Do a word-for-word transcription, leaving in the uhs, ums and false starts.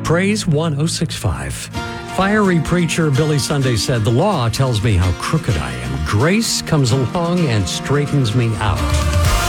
Praise one oh six point five. Fiery preacher Billy Sunday said, "The law tells me how crooked I am. Grace comes along and straightens me out."